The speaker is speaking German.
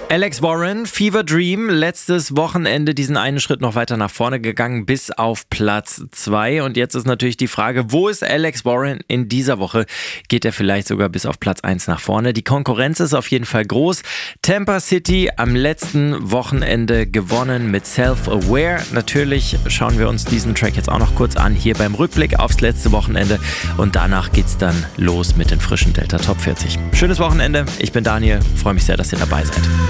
Alex Warren, Fever Dream, letztes Wochenende diesen einen Schritt noch weiter nach vorne gegangen bis auf Platz 2. Und jetzt ist natürlich die Frage, wo ist Alex Warren in dieser Woche? Geht er vielleicht sogar bis auf Platz 1 nach vorne? Die Konkurrenz ist auf jeden Fall groß. Tampa City am letzten Wochenende gewonnen mit Self-Aware. Natürlich schauen wir uns diesen Track jetzt auch noch kurz an, hier beim Rückblick aufs letzte Wochenende. Und danach geht's dann los mit den frischen Delta Top 40. Schönes Wochenende, ich bin Daniel, freue mich sehr, dass ihr dabei seid.